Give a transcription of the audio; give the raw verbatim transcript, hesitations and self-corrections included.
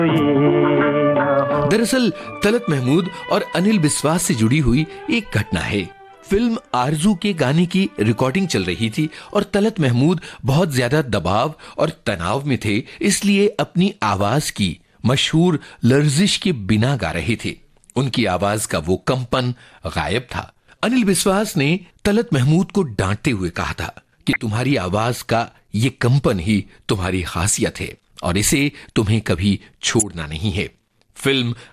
दरअसल तलत महमूद और अनिल बिस्वास से जुड़ी हुई एक घटना है। फिल्म आरजू के गाने की रिकॉर्डिंग चल रही थी और तलत महमूद बहुत ज्यादा दबाव और तनाव में थे, इसलिए अपनी आवाज की मशहूर लर्जिश के बिना गा रहे थे। उनकी आवाज का वो कंपन गायब था। अनिल बिस्वास ने तलत महमूद को डांटते हुए कहा था कि तुम्हारी आवाज का ये कंपन ही तुम्हारी खासियत है और इसे तुम्हें कभी छोड़ना नहीं है। फिल्म